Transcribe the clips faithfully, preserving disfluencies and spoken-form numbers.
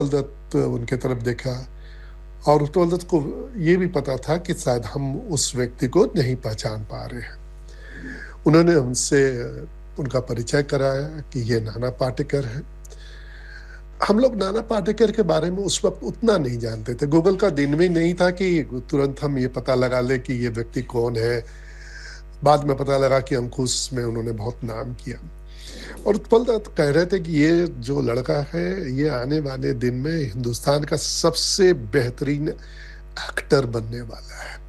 दत्त उनके तरफ देखा और उत्पल दत्त को ये भी पता था कि शायद हम उस व्यक्ति को नहीं पहचान पा रहे हैं। उन्होंने हमसे उनका परिचय कराया कि ये नाना पाटेकर हैं। हम लोग नाना पाटेकर के बारे में उस वक़्त उतना नहीं जानते थे। गूगल का दिन भी नहीं था कि तुरंत हम ये पता लगा लें कि ये व्यक्ति कौन है। बाद में पता लगा कि अंकुश में उन्होंने बहुत नाम किया और उत्पल दत्त कह रहे थे कि ये जो लड़का है, ये आने वाले दिन में हिंदुस्तान का सबसे बेहतरीन एक्टर बनने वाला है।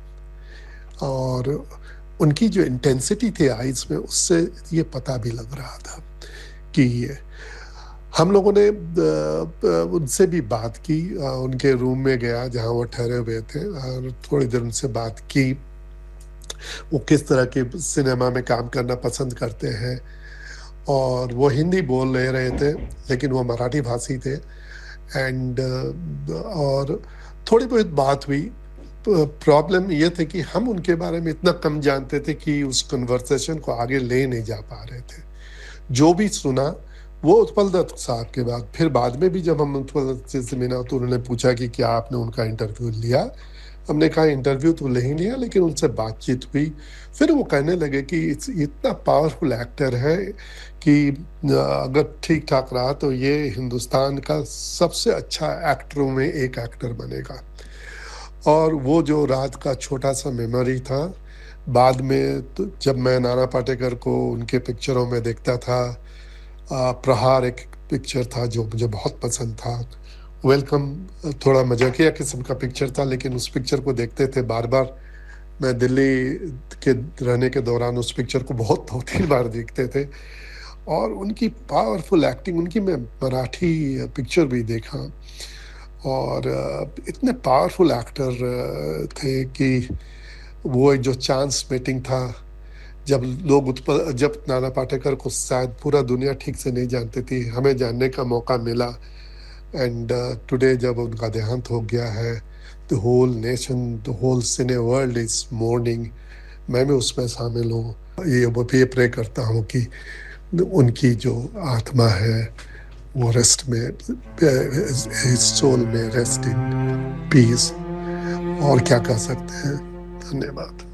और उनकी जो इंटेंसिटी थी आइज़ में, उससे ये पता भी लग रहा था कि ये हम लोगों ने उनसे भी बात की। उनके रूम में गया जहाँ वो ठहरे हुए थे और थोड़ी देर उनसे बात की। वो किस तरह के सिनेमा में काम करना पसंद करते हैं और वो हिंदी बोल नहीं रहे थे, लेकिन वो मराठी भाषी थे। एंड और थोड़ी बहुत बात हुई। प्रॉब्लम ये थे कि हम उनके बारे में इतना कम जानते थे कि उस कन्वर्सेशन को आगे ले नहीं जा पा रहे थे। जो भी सुना वो उत्पल दत्त साहब के बाद, फिर बाद में भी जब हम उत्पल दत्त से मिला तो उन्होंने पूछा कि क्या आपने उनका इंटरव्यू लिया। हमने कहा इंटरव्यू तो नहीं लिया, लेकिन उनसे बातचीत हुई। फिर वो कहने लगे कि इतना पावरफुल एक्टर है कि अगर ठीक ठाक रहा तो ये हिंदुस्तान का सबसे अच्छा एक्टरों में एक एक्टर बनेगा। और वो जो रात का छोटा सा मेमोरी था, बाद में तो जब मैं नाना पाटेकर को उनके पिक्चरों में देखता था, प्रहार एक पिक्चर था जो मुझे बहुत पसंद था। वेलकम थोड़ा मजाकिया किस्म का पिक्चर था, लेकिन उस पिक्चर को देखते थे बार बार। मैं दिल्ली के रहने के दौरान उस पिक्चर को बहुत दो तीन बार देखते थे। और उनकी पावरफुल एक्टिंग, उनकी मैं मराठी पिक्चर भी देखा और इतने पावरफुल एक्टर थे कि वो जो चांस मीटिंग था, जब लोग उत्पल जब नाना पाटेकर को शायद पूरा दुनिया ठीक से नहीं जानती थी, हमें जानने का मौका मिला। एंड टुडे जब उनका देहांत हो गया है, the whole nation, the whole cine world is morning. मैं भी उसमें शामिल हूँ। ये वो भी प्रे करता हूँ कि उनकी जो आत्मा है वो रेस्ट में, हिज सोल में रेस्ट इन पीस। और क्या कह सकते हैं। धन्यवाद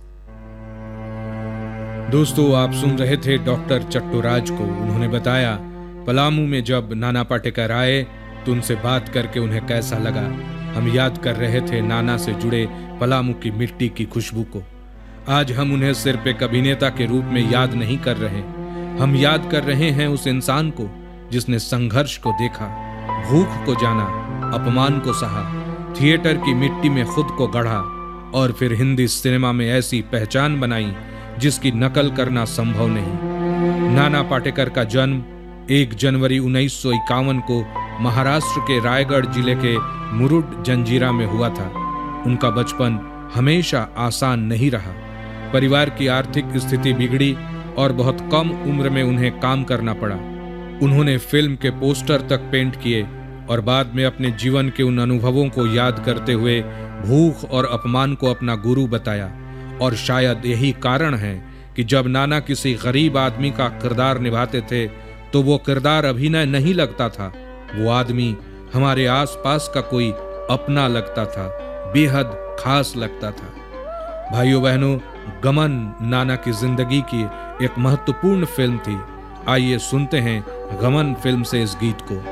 दोस्तों। आप सुन रहे थे डॉक्टर चट्टोराज को। उन्होंने बताया पलामू में जब नाना पाटेकर आए तो उनसे बात करके उन्हें कैसा लगा। हम याद कर रहे थे नाना से जुड़े पलामू की मिट्टी की खुशबू को। आज हम उन्हें सिर्फ एक अभिनेता के रूप में याद नहीं कर रहे, हम याद कर रहे हैं उस इंसान को जिसने संघर्ष को देखा, भूख को जाना, अपमान को सहा, थिएटर की मिट्टी में खुद को गढ़ा और फिर हिंदी सिनेमा में ऐसी पहचान बनाई जिसकी नकल करना संभव नहीं। नाना पाटेकर का जन्म एक जनवरी उन्नीस सौ इक्यावन को महाराष्ट्र के रायगढ़ जिले के मुरुड जंजीरा में हुआ था। उनका बचपन हमेशा आसान नहीं रहा। परिवार की आर्थिक स्थिति बिगड़ी और बहुत कम उम्र में उन्हें काम करना पड़ा। उन्होंने फिल्म के पोस्टर तक पेंट किए और बाद में अपने जीवन के उन अनुभवों को याद करते हुए भूख और अपमान को अपना गुरु बताया। और शायद यही कारण है कि जब नाना किसी गरीब आदमी का किरदार निभाते थे तो वो किरदार अभिनय नहीं लगता था, वो आदमी हमारे आसपास का कोई अपना लगता था, बेहद खास लगता था। भाइयों बहनों, गमन नाना की जिंदगी की एक महत्वपूर्ण फिल्म थी। आइए सुनते हैं गमन फिल्म से इस गीत को।